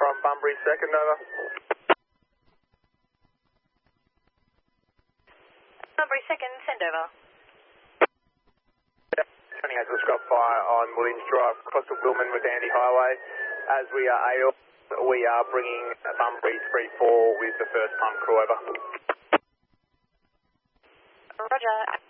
from Bunbury 2nd, over. Bunbury 2nd, send over. Turning out to the scrub fire on Williams Drive, across the Wilman with Andy Highway. As we are AO, we are bringing Bunbury 3-4 with the first pump crew, over. Roger.